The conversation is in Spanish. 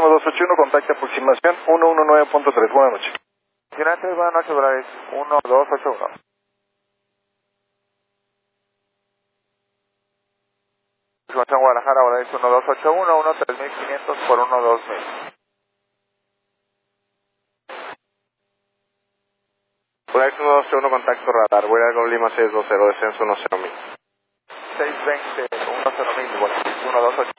1281, contacto aproximación 119.3. Buenas noches. United, buenas noches, Volaris 1281. Información Guadalajara, Volaris 1281, 13500 por 12000. Volaris 1281, contacto radar, voy a Lima 620, descenso 10000. 620, 10000, Volaris 1281.